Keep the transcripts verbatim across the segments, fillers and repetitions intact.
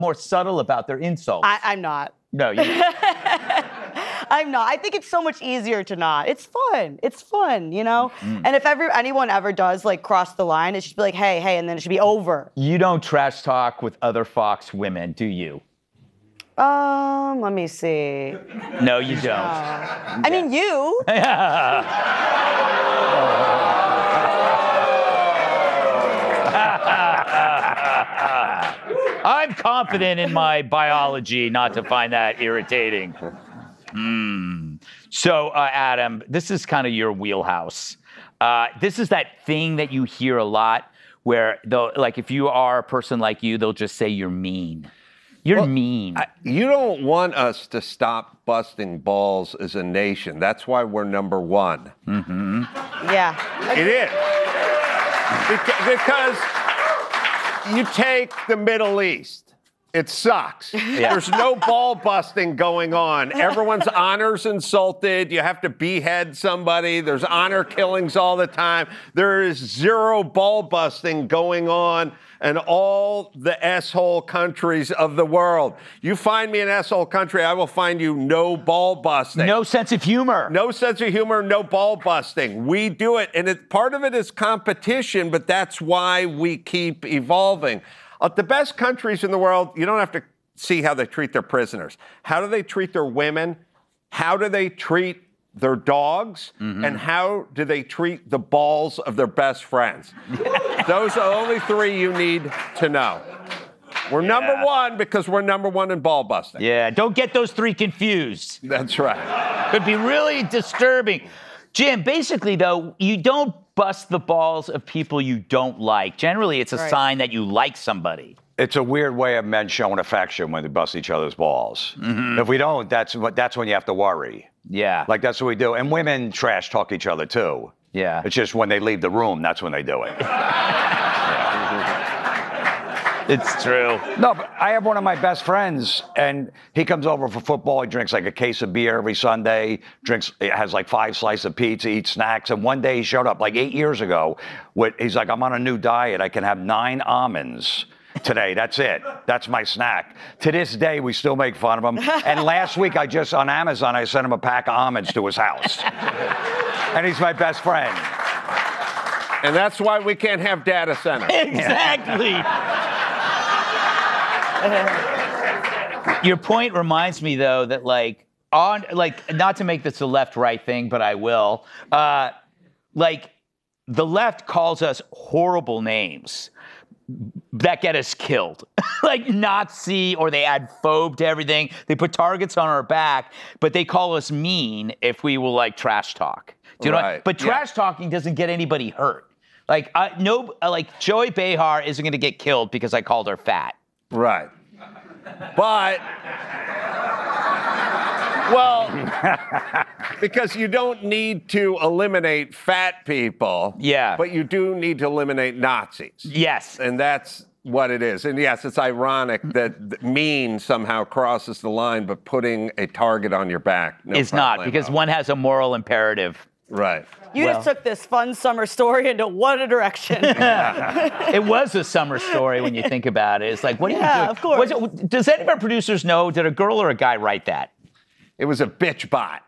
more subtle about their insults. I, I'm not. No, you. I'm not. I think it's so much easier to not. It's fun. It's fun, you know? Mm. And if ever anyone ever does like cross the line, it should be like, hey, hey, and then it should be over. You don't trash talk with other Fox women, do you? Um, let me see. No, you don't. Uh, I mean, you. I'm confident in my biology not to find that irritating. Mm. So, uh, Adam, this is kind of your wheelhouse. Uh, this is that thing that you hear a lot where, they'll, like, if you are a person like you, they'll just say you're mean. You're well, mean. I, you don't want us to stop busting balls as a nation. That's why we're number one. Mm-hmm. Yeah. It is. Because you take the Middle East. It sucks. Yeah. There's no ball busting going on. Everyone's honor's insulted. You have to behead somebody. There's honor killings all the time. There is zero ball busting going on in all the S-hole countries of the world. You find me an S-hole country, I will find you no ball busting. No sense of humor. No sense of humor, no ball busting. We do it, and it, part of it is competition, but that's why we keep evolving. Uh, the best countries in the world, you don't have to see how they treat their prisoners. How do they treat their women? How do they treat their dogs? Mm-hmm. And how do they treat the balls of their best friends? Those are the only three you need to know. We're yeah. number one because we're number one in ball busting. Yeah, don't get those three confused. That's right. Could be really disturbing. Jim, basically, though, you don't bust the balls of people you don't like. Generally, it's a right. sign that you like somebody. It's a weird way of men showing affection when they bust each other's balls. Mm-hmm. If we don't, that's what that's when you have to worry. Yeah. Like, that's what we do. And women trash talk each other, too. Yeah. It's just when they leave the room, that's when they do it. It's true. No, but I have one of my best friends, and he comes over for football. He drinks like a case of beer every Sunday, drinks, has like five slices of pizza, eats snacks. And one day he showed up like eight years ago. With, he's like, I'm on a new diet. I can have nine almonds today. That's it. That's my snack. To this day, we still make fun of him. And last week, I just, on Amazon, I sent him a pack of almonds to his house. And he's my best friend. And that's why we can't have data centers. Exactly. Your point reminds me, though, that, like, on, like, not to make this a left-right thing, but I will, uh, like, the left calls us horrible names that get us killed. Like Nazi, or they add phobe to everything. They put targets on our back, but they call us mean if we will, like, trash talk. Do you right. know? But trash yeah. talking doesn't get anybody hurt. Like, uh, no, uh, like, Joey Behar isn't going to get killed because I called her fat. Right. But, well, because you don't need to eliminate fat people. Yeah. But you do need to eliminate Nazis. Yes. And that's what it is. And yes, it's ironic that mean somehow crosses the line, but putting a target on your back. No it's not, because one has a moral imperative. Right. You well, just took this fun summer story into one direction. It was a summer story when you think about it. It's like, what are yeah, you doing? Of course. It, does any of our producers know, did a girl or a guy write that? It was a bitch bot.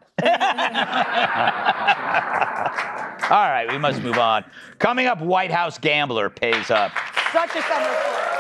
All right, we must move on. Coming up, White House gambler pays up. Such a summer story.